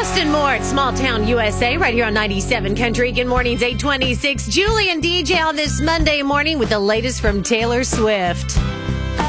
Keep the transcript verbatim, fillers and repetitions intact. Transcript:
This and more at Small Town U S A right here on ninety-seven Country. Good morning, it's eight twenty-six. Julie and D J on this Monday morning with the latest from Taylor Swift.